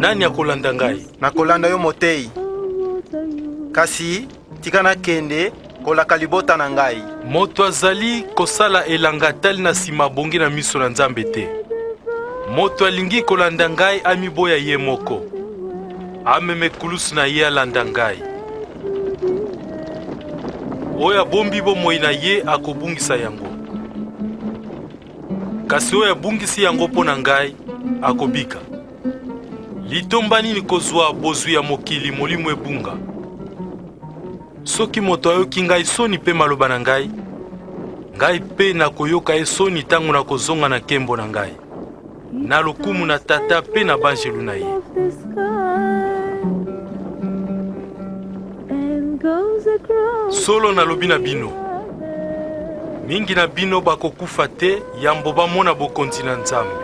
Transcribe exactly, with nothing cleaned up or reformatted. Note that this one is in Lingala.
Nani akolanda ngai? Nakolanda yo motei. Kasi tika na kende kolaka libota na ngai. Moto azali kosala elanga tali na sima bongi na miso na Nzambe te. Moto alingi kolanda ngai amiboya ye moko. Ameme kulusu na ye alanda ngai. Oyo abombi bomoi na ye akobungisa yango. Kasi oyo abungisi yango mpo na ngai akobika. Litomba nini kozwa bozwi ya mokili molimo ebunga? Soki moto ayoki ngai soni pe maloba na ngai, ngai pe na koyoka ye soni tango na kozonga na kembo na ngai, na lokumu na tata pe na banjelu na ye. Solo nalobi na bino, mingi na bino bakokufa te yambo bamona bokonzi na Nzambe.